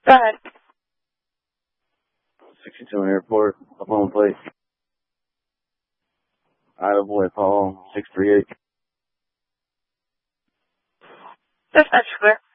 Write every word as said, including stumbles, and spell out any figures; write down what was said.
Go ahead. sixty-two Airport, up on plate. Ida Boy Paul, six three eight. Dispatch clear.